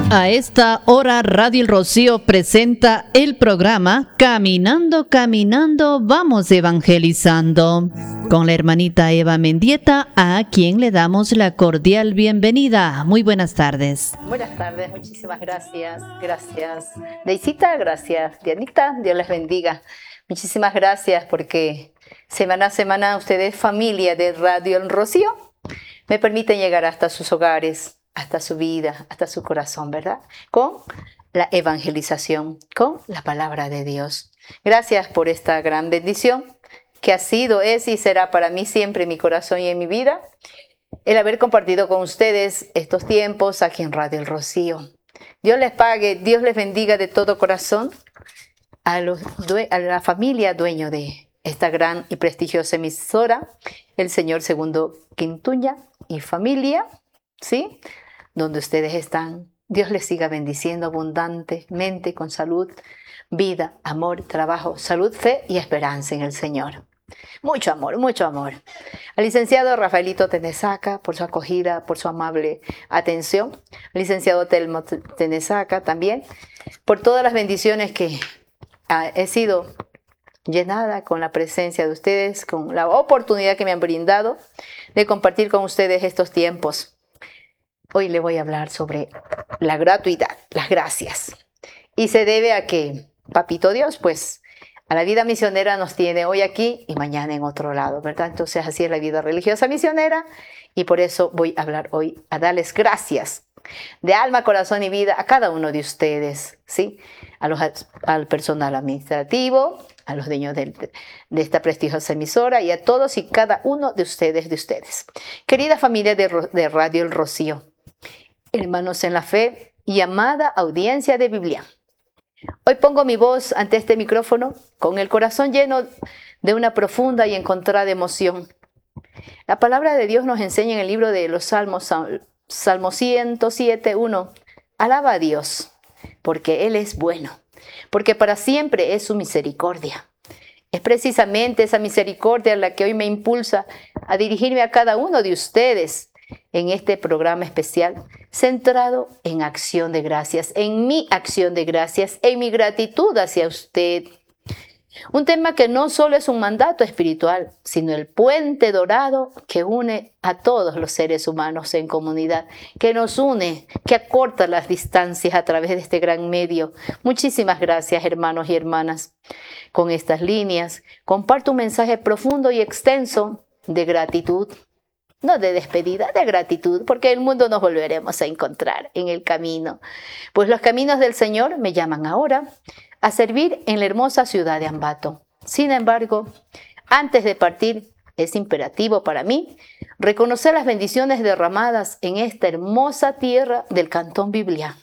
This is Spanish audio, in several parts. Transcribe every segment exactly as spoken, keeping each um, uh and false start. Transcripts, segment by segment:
A esta hora Radio El Rocío presenta el programa Caminando, Caminando, Vamos Evangelizando, con la hermanita Eva Mendieta, a quien le damos la cordial bienvenida. Muy buenas tardes. Buenas tardes, muchísimas gracias. Gracias, Deisita, gracias, Dianita, Dios les bendiga. Muchísimas gracias porque semana a semana ustedes, familia de Radio El Rocío, me permiten llegar hasta sus hogares, hasta su vida, hasta su corazón, ¿verdad? Con la evangelización, con la palabra de Dios. Gracias por esta gran bendición que ha sido, es y será para mí siempre en mi corazón y en mi vida, el haber compartido con ustedes estos tiempos aquí en Radio El Rocío. Dios les pague, Dios les bendiga de todo corazón a, los, a la familia dueño de esta gran y prestigiosa emisora, el señor Segundo Quintuña y familia, ¿sí?, donde ustedes están. Dios les siga bendiciendo abundantemente con salud, vida, amor, trabajo, salud, fe y esperanza en el Señor. Mucho amor, mucho amor. Al licenciado Rafaelito Tenesaca por su acogida, por su amable atención. Al licenciado Telmo Tenesaca también, por todas las bendiciones que ah, he sido llenada con la presencia de ustedes, con la oportunidad que me han brindado de compartir con ustedes estos tiempos. Hoy le voy a hablar sobre la gratuidad, las gracias. Y se debe a que Papito Dios, pues, a la vida misionera nos tiene hoy aquí y mañana en otro lado, ¿verdad? Entonces así es la vida religiosa misionera y por eso voy a hablar hoy, a darles gracias de alma, corazón y vida a cada uno de ustedes, ¿sí? A los, al personal administrativo, a los dueños de, de esta prestigiosa emisora y a todos y cada uno de ustedes, de ustedes. Querida familia de, de Radio El Rocío, hermanos en la fe y amada audiencia de Biblia. Hoy pongo mi voz ante este micrófono con el corazón lleno de una profunda y encontrada emoción. La palabra de Dios nos enseña en el libro de los Salmos, Salmo ciento siete, uno. Alaba a Dios, porque Él es bueno, porque para siempre es su misericordia. Es precisamente esa misericordia la que hoy me impulsa a dirigirme a cada uno de ustedes en este programa especial centrado en acción de gracias, en mi acción de gracias, en mi gratitud hacia usted. Un tema que no solo es un mandato espiritual, sino el puente dorado que une a todos los seres humanos en comunidad, que nos une, que acorta las distancias a través de este gran medio. Muchísimas gracias, hermanos y hermanas. Con estas líneas comparto un mensaje profundo y extenso de gratitud. No de despedida, de gratitud, porque el mundo nos volveremos a encontrar en el camino. Pues los caminos del Señor me llaman ahora a servir en la hermosa ciudad de Ambato. Sin embargo, antes de partir, es imperativo para mí reconocer las bendiciones derramadas en esta hermosa tierra del Cantón Biblia.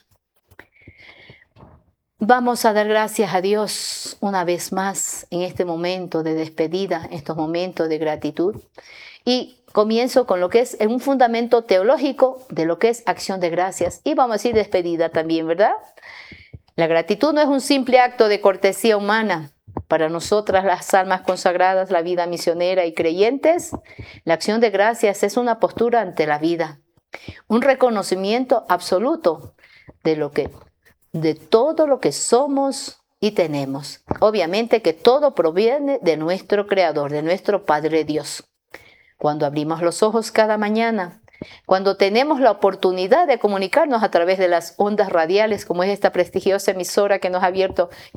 Vamos a dar gracias a Dios una vez más en este momento de despedida, en estos momentos de gratitud. Y comienzo con lo que es un fundamento teológico de lo que es acción de gracias. Y vamos a decir despedida también, ¿verdad? La gratitud no es un simple acto de cortesía humana. Para nosotras, las almas consagradas, la vida misionera y creyentes, la acción de gracias es una postura ante la vida. Un reconocimiento absoluto de lo que, de todo lo que somos y tenemos. Obviamente que todo proviene de nuestro Creador, de nuestro Padre Dios. Cuando abrimos los ojos cada mañana, cuando tenemos la oportunidad de comunicarnos a través de las ondas radiales, como es esta prestigiosa emisora que nos ha abierto